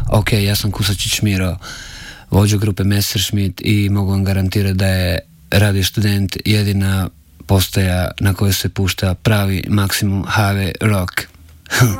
ok, ja sam Kusačić Miro, vođa grupe Messerschmitt i mogu vam garantirati da je Radio Student jedina postaja na kojoj se pušta pravi maksimum HV rock.